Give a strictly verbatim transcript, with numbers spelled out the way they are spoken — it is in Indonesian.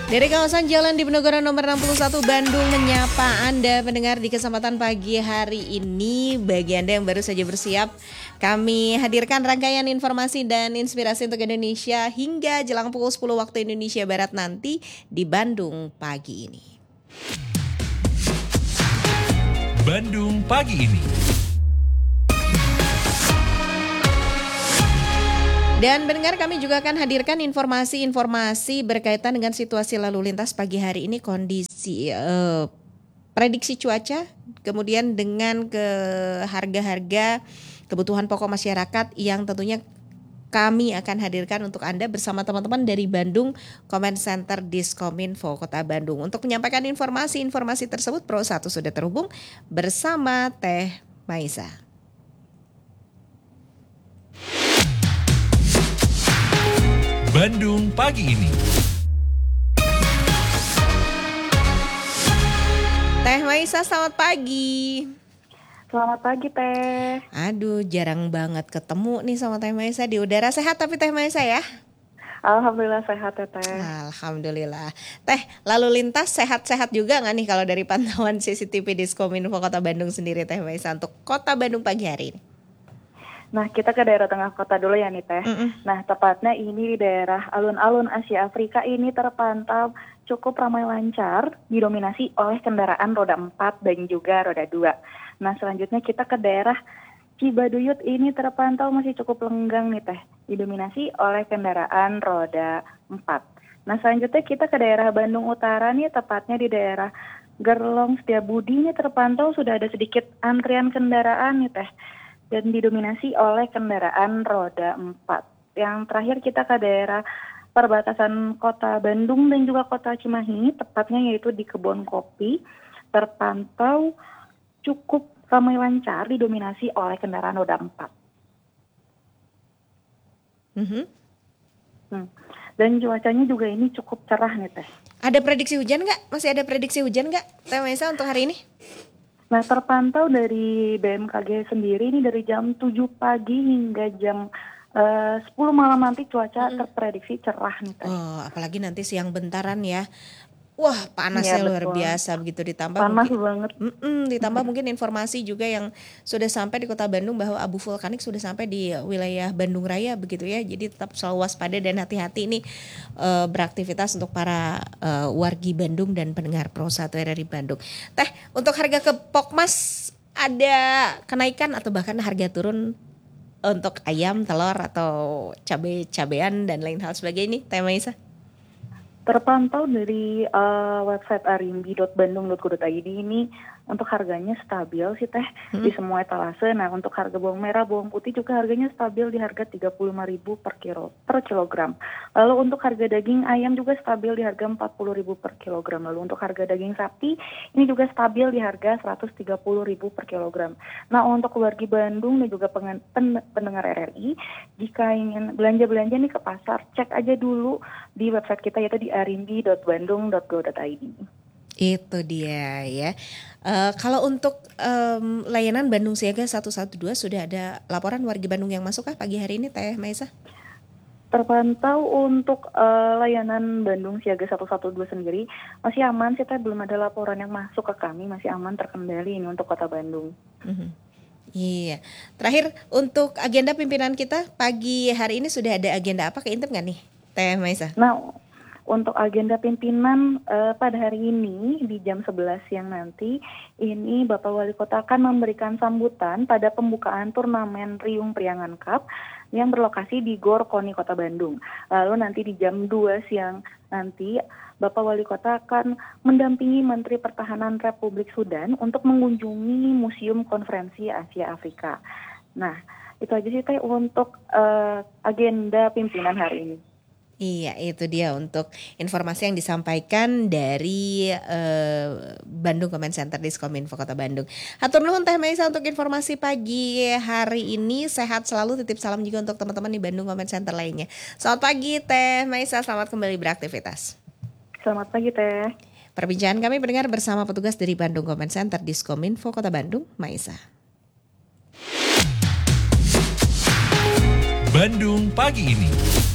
Dari kawasan Jalan Diponegoro nomor enam puluh satu Bandung menyapa Anda pendengar di kesempatan pagi hari ini. Bagi Anda yang baru saja bersiap, kami hadirkan rangkaian informasi dan inspirasi untuk Indonesia hingga jelang pukul sepuluh waktu Indonesia Barat nanti di Bandung pagi ini. Bandung pagi ini. Dan pendengar, kami juga akan hadirkan informasi-informasi berkaitan dengan situasi lalu lintas pagi hari ini, kondisi eh, prediksi cuaca, kemudian dengan ke harga-harga kebutuhan pokok masyarakat yang tentunya kami akan hadirkan untuk Anda bersama teman-teman dari Bandung Comment Center Diskominfo Kota Bandung. Untuk menyampaikan informasi-informasi tersebut, Pro satu sudah terhubung bersama Teh Maisa. Bandung pagi ini. Teh Maisa, selamat pagi. Selamat pagi, Teh. Aduh, jarang banget ketemu nih sama Teh Maisa di udara. Sehat tapi Teh Maisa ya? Alhamdulillah sehat ya, Teh. Alhamdulillah. Teh, lalu lintas sehat-sehat juga nggak nih kalau dari pantauan C C T V Diskominfo Kota Bandung sendiri, Teh Maisa, untuk Kota Bandung pagi hari ini? Nah, kita ke daerah tengah kota dulu ya nih, Teh. Mm-mm. Nah, tepatnya ini di daerah alun-alun Asia Afrika ini terpantau cukup ramai lancar, didominasi oleh kendaraan roda empat dan juga roda dua. Nah, selanjutnya kita ke daerah Cibaduyut ini terpantau masih cukup lenggang nih, Teh, didominasi oleh kendaraan roda empat. Nah, selanjutnya kita ke daerah Bandung Utara nih, tepatnya di daerah Gerlong Setiabudi ini terpantau sudah ada sedikit antrian kendaraan nih, Teh, dan didominasi oleh kendaraan roda empat. Yang terakhir kita ke daerah perbatasan kota Bandung dan juga kota Cimahi, tepatnya yaitu di Kebon Kopi, terpantau cukup ramai lancar, didominasi oleh kendaraan roda empat. Mm-hmm. Hmm. Dan cuacanya juga ini cukup cerah nih, Teh. Ada prediksi hujan nggak? Masih ada prediksi hujan nggak, Teh Maisa, untuk hari ini? Nah, terpantau dari B M K G sendiri ini dari jam tujuh pagi hingga jam uh, sepuluh malam nanti cuaca hmm. terprediksi cerah nih, Teh. Oh, apalagi nanti siang bentaran ya. Wah, panasnya ya, luar biasa begitu, ditambah panas mungkin, banget. ditambah hmm. mungkin informasi juga yang sudah sampai di Kota Bandung bahwa abu vulkanik sudah sampai di wilayah Bandung Raya begitu ya. Jadi tetap selalu waspada dan hati-hati ini uh, beraktivitas untuk para uh, wargi Bandung dan pendengar Pro satu R R I Bandung. Teh, untuk harga ke Pokmas ada kenaikan atau bahkan harga turun untuk ayam, telur atau cabai-cabean dan lain hal sebagainya, Teh Maisa? Terpantau dari uh, website arimbi dot bandung dot go dot i d ini untuk harganya stabil sih, Teh, hmm. di semua etalase. Nah, untuk harga bawang merah, bawang putih juga harganya stabil di harga tiga puluh lima ribu per kilo per kilogram. Lalu untuk harga daging ayam juga stabil di harga empat puluh ribu per kilogram. Lalu untuk harga daging sapi ini juga stabil di harga seratus tiga puluh ribu per kilogram. Nah, untuk wargi Bandung dan juga pengen, pen, pendengar R R I, jika ingin belanja-belanja nih ke pasar, cek aja dulu di website kita yaitu di arimbi dot bandung dot go dot i d. Itu dia ya. Uh, kalau untuk um, layanan Bandung Siaga seratus dua belas sudah ada laporan warga Bandung yang masuk kah pagi hari ini, Teh Maisa? Terpantau untuk uh, layanan Bandung Siaga seratus dua belas sendiri masih aman sih, Teh, belum ada laporan yang masuk ke kami, masih aman, terkendali ini untuk Kota Bandung. Mm-hmm. Iya. Terakhir untuk agenda pimpinan kita pagi hari ini sudah ada agenda apa, keintip nggak nih, Teh Maisa? Nah, untuk agenda pimpinan uh, pada hari ini di jam sebelas siang nanti, ini Bapak Wali Kota akan memberikan sambutan pada pembukaan turnamen Riung Priangan Cup yang berlokasi di Gor Koni Kota Bandung. Lalu nanti di jam dua siang nanti Bapak Wali Kota akan mendampingi Menteri Pertahanan Republik Sudan untuk mengunjungi Museum Konferensi Asia Afrika. Nah, itu aja sih, Teh, untuk uh, agenda pimpinan hari ini. Iya, itu dia untuk informasi yang disampaikan dari uh, Bandung Comment Center Diskominfo Kota Bandung. Hatur nuhun Teh Maisa untuk informasi pagi hari ini. Sehat selalu, titip salam juga untuk teman-teman di Bandung Comment Center lainnya. Selamat pagi Teh Maisa, selamat kembali beraktivitas. Selamat pagi, Teh. Perbincangan kami pendengar bersama petugas dari Bandung Comment Center Diskominfo Kota Bandung, Maisa. Bandung pagi ini.